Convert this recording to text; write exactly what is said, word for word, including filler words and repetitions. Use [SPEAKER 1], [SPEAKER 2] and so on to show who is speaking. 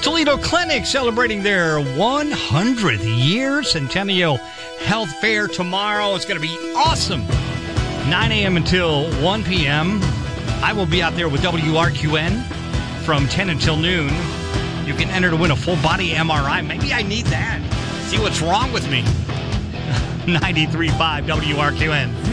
[SPEAKER 1] Toledo Clinic celebrating their one hundredth year. Centennial Health Fair tomorrow. It's going to be awesome. nine a.m. until one p.m. I will be out there with W R Q N from ten until noon. You can enter to win a full body M R I. Maybe I need that. See what's wrong with me. ninety-three point five W R Q N.